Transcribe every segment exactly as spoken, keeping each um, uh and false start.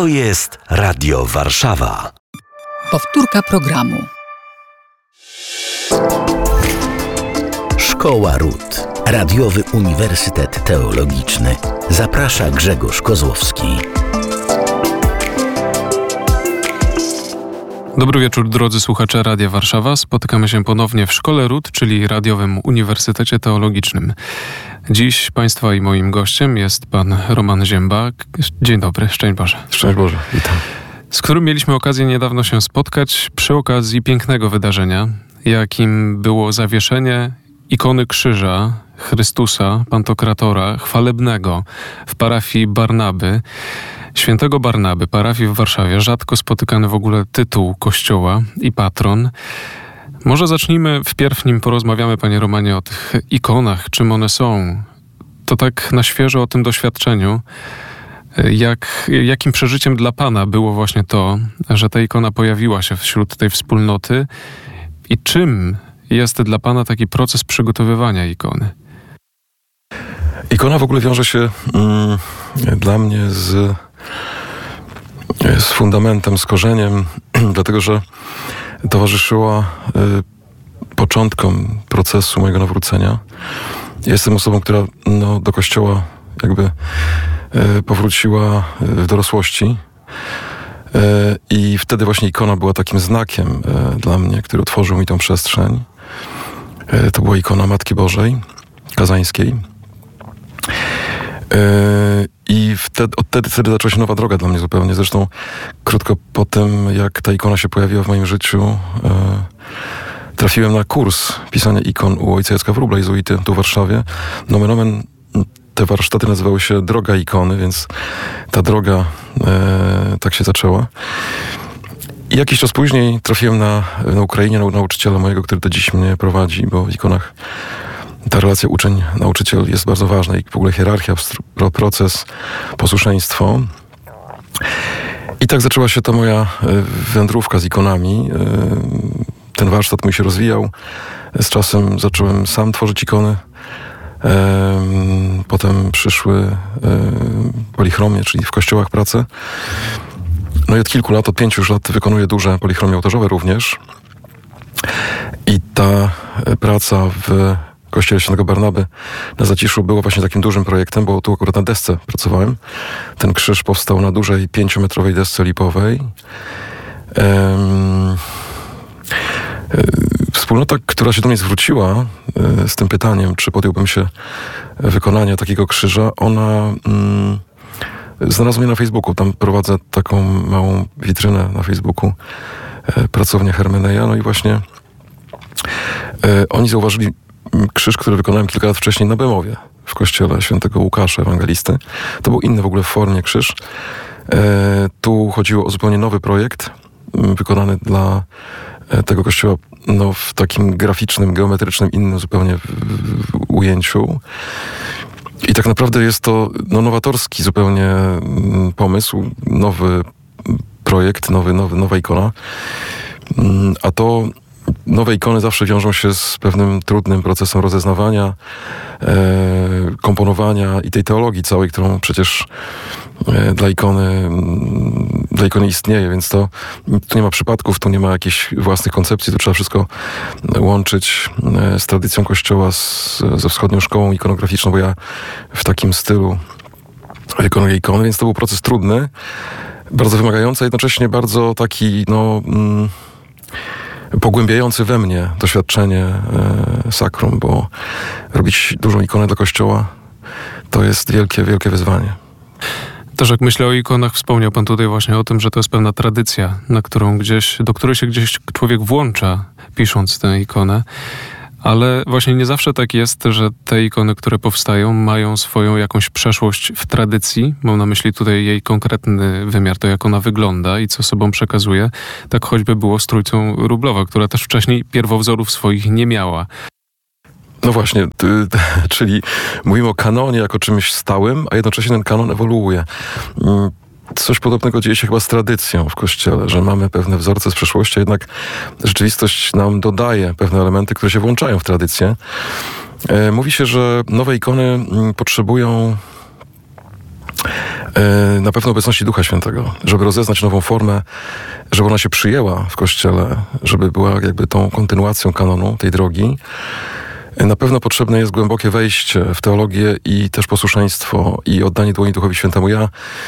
To jest Radio Warszawa. Powtórka programu. Szkoła Ród. Radiowy Uniwersytet Teologiczny. Zaprasza Grzegorz Kozłowski. Dobry wieczór, drodzy słuchacze Radia Warszawa. Spotykamy się ponownie w Szkole Ród, czyli Radiowym Uniwersytecie Teologicznym. Dziś Państwa i moim gościem jest pan Roman Ziemba. Dzień dobry, szczęść Boże. Szczęść Boże, witam. Z którym mieliśmy okazję niedawno się spotkać przy okazji pięknego wydarzenia, jakim było zawieszenie ikony krzyża Chrystusa, Pantokratora, chwalebnego w parafii Barnaby, Świętego Barnaby, parafii w Warszawie. Rzadko spotykany w ogóle tytuł kościoła i patron. Może zacznijmy wpierw, nim porozmawiamy, panie Romanie, o tych ikonach, czym one są. To tak na świeżo o tym doświadczeniu. Jak, jakim przeżyciem dla pana było właśnie to, że ta ikona pojawiła się wśród tej wspólnoty i czym jest dla pana taki proces przygotowywania ikony? Ikona w ogóle wiąże się mm, dla mnie z, z fundamentem, z korzeniem, dlatego że towarzyszyła y, początkom procesu mojego nawrócenia. Jestem osobą, która no, do kościoła jakby y, powróciła w dorosłości y, i wtedy właśnie ikona była takim znakiem y, dla mnie, który otworzył mi tą przestrzeń. Y, to była ikona Matki Bożej Kazańskiej. I wtedy, od wtedy, wtedy zaczęła się nowa droga dla mnie zupełnie. Zresztą krótko po tym, jak ta ikona się pojawiła w moim życiu, trafiłem na kurs pisania ikon u ojca Jacka Wróbla, jezuity tu w Warszawie. Nomen omen, te warsztaty nazywały się Droga Ikony, więc ta droga tak się zaczęła. I jakiś czas później trafiłem na, na Ukrainie, na nauczyciela mojego, który do dziś mnie prowadzi, bo w ikonach ta relacja uczeń-nauczyciel jest bardzo ważna i w ogóle hierarchia, proces, posłuszeństwo. I tak zaczęła się ta moja wędrówka z ikonami. Ten warsztat mój się rozwijał. Z czasem zacząłem sam tworzyć ikony. Potem przyszły polichromie, czyli w kościołach prace. No i od kilku lat, od pięciu już lat wykonuję duże polichromie ołtarzowe również. I ta praca w Kościele Świętego Barnaby na Zaciszu było właśnie takim dużym projektem, bo tu akurat na desce pracowałem. Ten krzyż powstał na dużej pięciometrowej desce lipowej. Ehm, Wspólnota, która się do mnie zwróciła z tym pytaniem, czy podjąłbym się wykonania takiego krzyża, ona mm, znalazła mnie na Facebooku. Tam prowadzę taką małą witrynę na Facebooku, pracownia Hermeneja. No i właśnie e, oni zauważyli krzyż, który wykonałem kilka lat wcześniej na Bemowie, w kościele Świętego Łukasza Ewangelisty. To był inny w ogóle w formie krzyż. E, tu chodziło o zupełnie nowy projekt, m, wykonany dla e, tego kościoła no, w takim graficznym, geometrycznym, innym zupełnie w, w, w ujęciu. I tak naprawdę jest to no, nowatorski zupełnie m, pomysł, nowy projekt, nowy, nowy, nowa ikona. M, a to nowe ikony zawsze wiążą się z pewnym trudnym procesem rozeznawania, e, komponowania i tej teologii całej, którą przecież e, dla ikony dla ikony istnieje, więc to tu nie ma przypadków, tu nie ma jakichś własnych koncepcji, tu trzeba wszystko łączyć e, z tradycją Kościoła, z, ze wschodnią szkołą ikonograficzną, bo ja w takim stylu wykonuję ikony, więc to był proces trudny, bardzo wymagający, a jednocześnie bardzo taki, no... Mm, pogłębiający we mnie doświadczenie e, sakrum, bo robić dużą ikonę dla Kościoła to jest wielkie, wielkie wyzwanie. Też jak myślę o ikonach, wspomniał pan tutaj właśnie o tym, że to jest pewna tradycja, na którą gdzieś, do której się gdzieś człowiek włącza, pisząc tę ikonę. Ale właśnie nie zawsze tak jest, że te ikony, które powstają, mają swoją jakąś przeszłość w tradycji. Mam na myśli tutaj jej konkretny wymiar, to jak ona wygląda i co sobą przekazuje. Tak choćby było z Trójcą Wróblowa, która też wcześniej pierwowzorów swoich nie miała. No właśnie, ty, ty, czyli mówimy o kanonie jako czymś stałym, a jednocześnie ten kanon ewoluuje. Coś podobnego dzieje się chyba z tradycją w Kościele, że mamy pewne wzorce z przeszłości, a jednak rzeczywistość nam dodaje pewne elementy, które się włączają w tradycję. Mówi się, że nowe ikony potrzebują Na pewno obecności Ducha Świętego, żeby rozeznać nową formę, żeby ona się przyjęła w Kościele, żeby była jakby tą kontynuacją kanonu, tej drogi. Na pewno potrzebne jest głębokie wejście w teologię i też posłuszeństwo i oddanie dłoni Duchowi Świętemu. Ja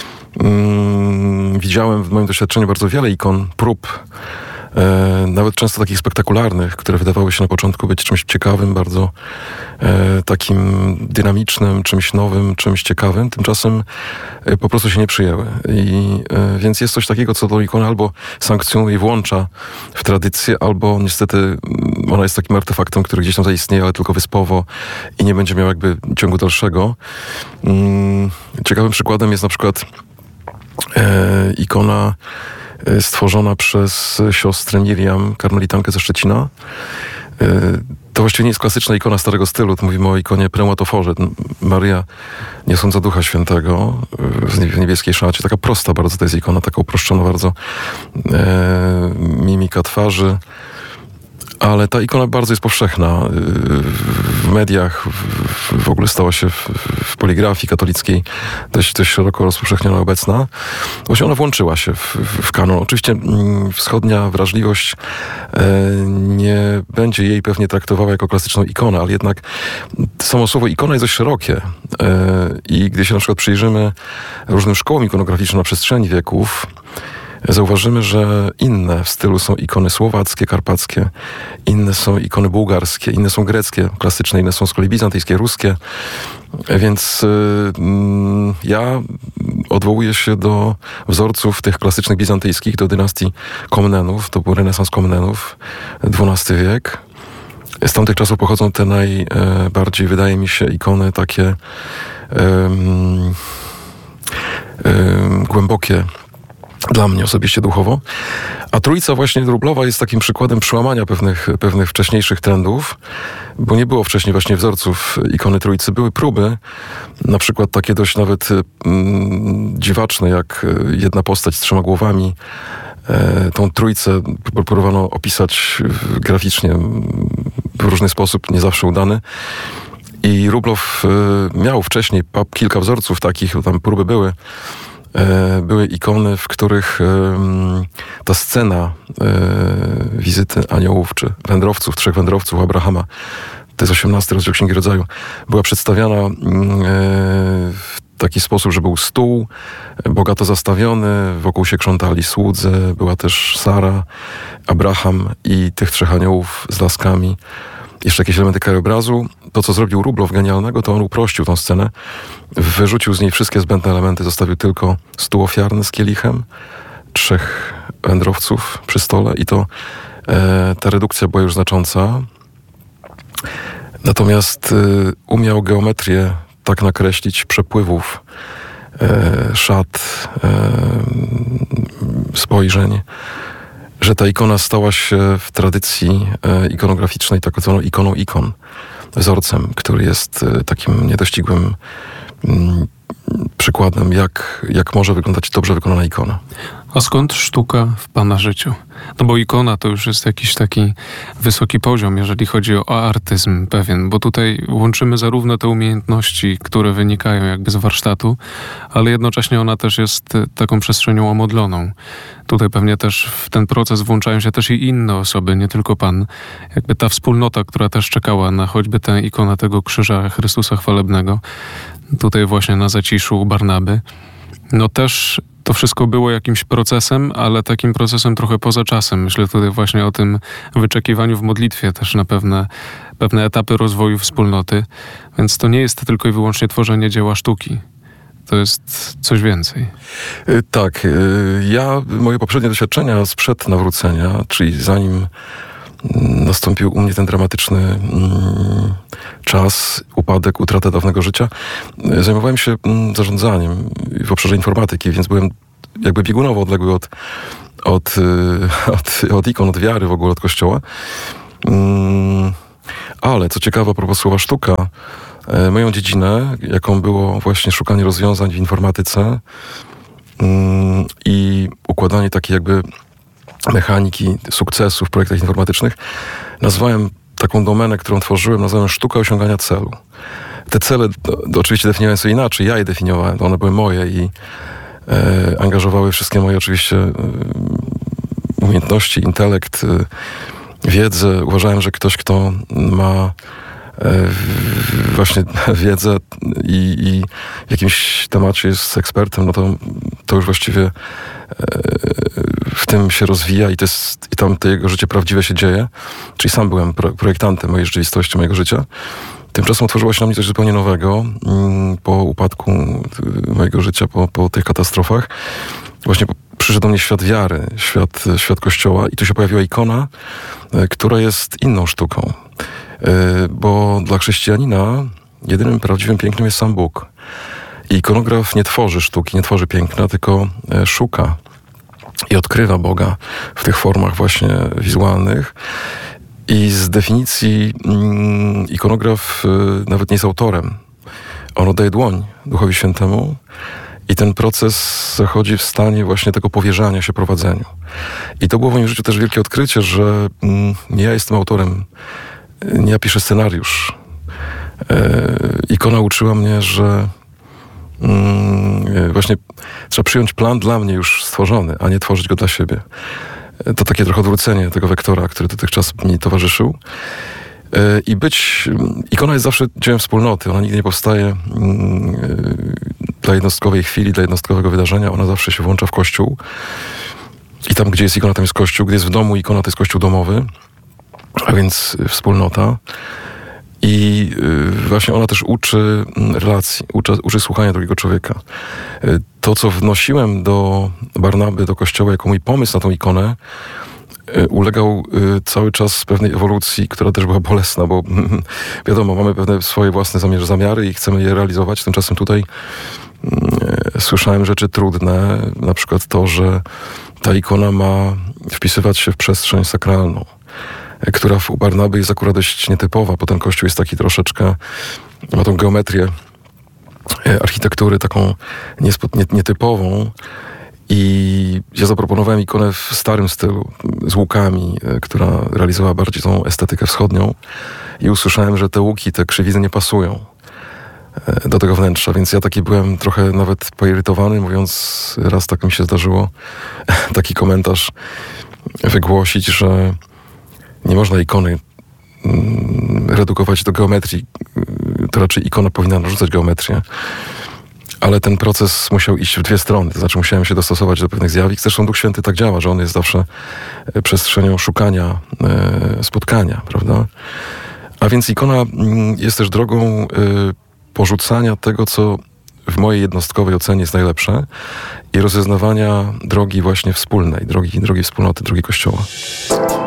mm, widziałem w moim doświadczeniu bardzo wiele ikon, prób, e, nawet często takich spektakularnych, które wydawały się na początku być czymś ciekawym, bardzo e, takim dynamicznym, czymś nowym, czymś ciekawym. Tymczasem e, po prostu się nie przyjęły. I, e, więc jest coś takiego, co tą ikonę albo sankcjonuje i włącza w tradycję, albo niestety ona jest takim artefaktem, który gdzieś tam zaistnieje, ale tylko wyspowo i nie będzie miał jakby ciągu dalszego. Mm, ciekawym przykładem jest na przykład e, ikona e, stworzona przez siostrę Miriam, karmelitankę ze Szczecina. E, to właściwie nie jest klasyczna ikona starego stylu, to mówimy o ikonie Preumatoforze. Maryja niosąca Ducha Świętego w niebieskiej szacie. Taka prosta bardzo to jest ikona, taka uproszczona bardzo e, mimika twarzy. Ale ta ikona bardzo jest powszechna w mediach, w, w ogóle stała się w, w poligrafii katolickiej dość, dość szeroko rozpowszechniona, obecna. Właśnie ona włączyła się w, w kanon. Oczywiście mm, wschodnia wrażliwość e, nie będzie jej pewnie traktowała jako klasyczną ikonę, ale jednak samo słowo ikona jest dość szerokie. E, I gdy się na przykład przyjrzymy różnym szkołom ikonograficznym na przestrzeni wieków, zauważymy, że inne w stylu są ikony słowackie, karpackie, inne są ikony bułgarskie, inne są greckie, klasyczne, inne są z kolei bizantyjskie, ruskie. Więc yy, ja odwołuję się do wzorców tych klasycznych bizantyjskich, do dynastii Komnenów, to był renesans Komnenów, dwunasty wiek. Z tamtych czasów pochodzą te najbardziej, wydaje mi się, ikony takie yy, yy, głębokie, dla mnie osobiście duchowo. A Trójca właśnie Wróblowa jest takim przykładem przełamania pewnych, pewnych wcześniejszych trendów, bo nie było wcześniej właśnie wzorców ikony Trójcy. Były próby, na przykład takie dość nawet mm, dziwaczne, jak jedna postać z trzema głowami. E, tą Trójcę próbowano opisać graficznie w różny sposób, nie zawsze udany. I Wróblow e, miał wcześniej kilka wzorców takich, tam próby były. Były ikony, w których ta scena wizyty aniołów czy wędrowców, trzech wędrowców Abrahama, to jest osiemnasty rozdział Księgi Rodzaju, była przedstawiana w taki sposób, że był stół bogato zastawiony, wokół się krzątali słudzy, była też Sara, Abraham i tych trzech aniołów z laskami. Jeszcze jakieś elementy krajobrazu. To, co zrobił Wróblow genialnego, to on uprościł tą scenę. Wyrzucił z niej wszystkie zbędne elementy, zostawił tylko stół ofiarny z kielichem, trzech wędrowców przy stole i to e, ta redukcja była już znacząca. Natomiast e, umiał geometrię tak nakreślić przepływów e, szat, e, spojrzeń, że ta ikona stała się w tradycji e, ikonograficznej tak zwaną ikoną ikon, wzorcem, który jest e, takim niedościgłym m, przykładem, jak, jak może wyglądać dobrze wykonana ikona. A skąd sztuka w Pana życiu? No bo ikona to już jest jakiś taki wysoki poziom, jeżeli chodzi o artyzm pewien, bo tutaj łączymy zarówno te umiejętności, które wynikają jakby z warsztatu, ale jednocześnie ona też jest taką przestrzenią omodloną. Tutaj pewnie też w ten proces włączają się też i inne osoby, nie tylko Pan. Jakby ta wspólnota, która też czekała na choćby tę ikonę tego krzyża Chrystusa chwalebnego, tutaj właśnie na Zaciszu u Barnaby. No też to wszystko było jakimś procesem, ale takim procesem trochę poza czasem. Myślę tutaj właśnie o tym wyczekiwaniu w modlitwie też na pewne, pewne etapy rozwoju wspólnoty. Więc to nie jest tylko i wyłącznie tworzenie dzieła sztuki. To jest coś więcej. Tak. Ja, moje poprzednie doświadczenia sprzed nawrócenia, czyli zanim nastąpił u mnie ten dramatyczny mm, czas, upadek, utrata dawnego życia, zajmowałem się mm, zarządzaniem w obszarze informatyki, więc byłem jakby biegunowo odległy od, od, od, od ikon, od wiary, w ogóle od Kościoła. Mm, ale co ciekawe, a propos słowa sztuka, moją dziedzinę, jaką było właśnie szukanie rozwiązań w informatyce mm, i układanie takiej jakby mechaniki sukcesu w projektach informatycznych, nazwałem taką domenę, którą tworzyłem, nazwałem sztuka osiągania celu. te cele to, to oczywiście definiowałem sobie inaczej, ja je definiowałem, to one były moje i e, angażowały wszystkie moje oczywiście e, umiejętności, intelekt, e, wiedzę. Uważałem, że ktoś, kto ma właśnie wiedzę i, i w jakimś temacie jest ekspertem, no to, to już właściwie w tym się rozwija i, to jest, i tam to jego życie prawdziwe się dzieje. Czyli sam byłem projektantem mojej rzeczywistości, mojego życia. Tymczasem otworzyło się na mnie coś zupełnie nowego po upadku mojego życia, po, po tych katastrofach. Właśnie przyszedł do mnie świat wiary, świat, świat Kościoła i tu się pojawiła ikona, która jest inną sztuką. Bo dla chrześcijanina jedynym prawdziwym pięknem jest sam Bóg. I ikonograf nie tworzy sztuki, nie tworzy piękna, tylko szuka i odkrywa Boga w tych formach właśnie wizualnych. I z definicji mm, ikonograf y, nawet nie jest autorem. On oddaje dłoń Duchowi Świętemu i ten proces zachodzi w stanie właśnie tego powierzania się prowadzeniu. I to było w moim życiu też wielkie odkrycie, że mm, nie ja jestem autorem, nie ja piszę scenariusz. E, ikona uczyła mnie, że mm, właśnie trzeba przyjąć plan dla mnie już stworzony, a nie tworzyć go dla siebie. E, to takie trochę odwrócenie tego wektora, który dotychczas mi towarzyszył. E, I być... Ikona jest zawsze dziełem wspólnoty. Ona nigdy nie powstaje mm, dla jednostkowej chwili, dla jednostkowego wydarzenia. Ona zawsze się włącza w Kościół. I tam, gdzie jest ikona, tam jest Kościół. Gdzie jest w domu ikona, to jest Kościół domowy. A więc wspólnota. I właśnie ona też uczy relacji, uczy, uczy słuchania drugiego człowieka. To, co wnosiłem do Barnaby, do Kościoła, jako mój pomysł na tą ikonę, ulegał cały czas pewnej ewolucji, która też była bolesna, bo wiadomo, mamy pewne swoje własne zamiary, zamiary i chcemy je realizować. Tymczasem tutaj słyszałem rzeczy trudne, na przykład to, że ta ikona ma wpisywać się w przestrzeń sakralną, która u Barnaby jest akurat dość nietypowa, bo ten kościół jest taki troszeczkę, ma tą geometrię architektury taką nietypową i ja zaproponowałem ikonę w starym stylu, z łukami, która realizowała bardziej tą estetykę wschodnią i usłyszałem, że te łuki, te krzywizny nie pasują do tego wnętrza, więc ja taki byłem trochę nawet poirytowany, mówiąc, raz tak mi się zdarzyło taki komentarz wygłosić, że nie można ikony redukować do geometrii. To raczej ikona powinna narzucać geometrię. Ale ten proces musiał iść w dwie strony. To znaczy musiałem się dostosować do pewnych zjawisk. Zresztą Duch Święty tak działa, że on jest zawsze przestrzenią szukania, spotkania, prawda? A więc ikona jest też drogą porzucania tego, co w mojej jednostkowej ocenie jest najlepsze i rozeznawania drogi właśnie wspólnej, drogi, drogi wspólnoty, drogi Kościoła.